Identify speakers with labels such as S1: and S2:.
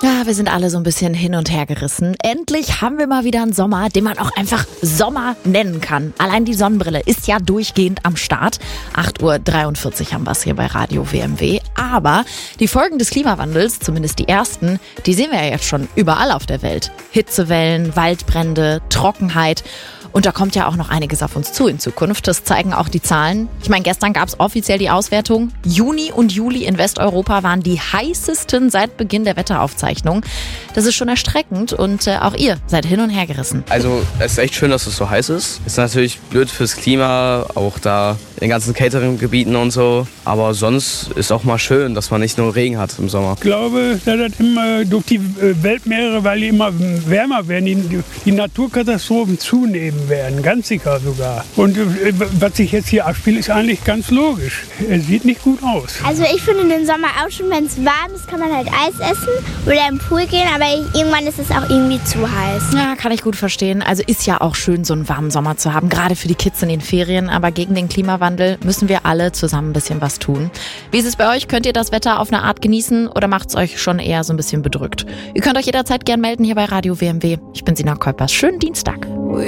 S1: Ja, wir sind alle so ein bisschen hin und her gerissen. Endlich haben wir mal wieder einen Sommer, den man auch einfach Sommer nennen kann. Allein die Sonnenbrille ist ja durchgehend am Start. 8:43 Uhr haben wir es hier bei Radio WMW. Aber die Folgen des Klimawandels, zumindest die ersten, die sehen wir ja jetzt schon überall auf der Welt. Hitzewellen, Waldbrände, Trockenheit. Und da kommt ja auch noch einiges auf uns zu in Zukunft. Das zeigen auch die Zahlen. Ich meine, gestern gab es offiziell die Auswertung. Juni und Juli in Westeuropa waren die heißesten seit Beginn der Wetteraufzeichnung. Das ist schon erschreckend und auch ihr seid hin und her gerissen.
S2: Also es ist echt schön, dass es so heiß ist. Ist natürlich blöd fürs Klima, auch da in den ganzen Catering-Gebieten und so. Aber sonst ist auch mal schön, dass man nicht nur Regen hat im Sommer.
S3: Ich glaube, dass das immer durch die Weltmeere, weil die immer wärmer werden, die Naturkatastrophen zunehmen werden, ganz sicher sogar. Und was sich jetzt hier abspielt, ist eigentlich ganz logisch. Es sieht nicht gut aus.
S4: Also ich finde den Sommer auch schon, wenn es warm ist, kann man halt Eis essen oder im Pool gehen, aber irgendwann ist es auch irgendwie zu heiß.
S1: Ja, kann ich gut verstehen. Also ist ja auch schön, so einen warmen Sommer zu haben, gerade für die Kids in den Ferien. Aber gegen den Klimawandel müssen wir alle zusammen ein bisschen was tun. Wie ist es bei euch? Könnt ihr das Wetter auf eine Art genießen oder macht es euch schon eher so ein bisschen bedrückt? Ihr könnt euch jederzeit gern melden hier bei Radio WMW. Ich bin Sina Kolpers. Schönen Dienstag.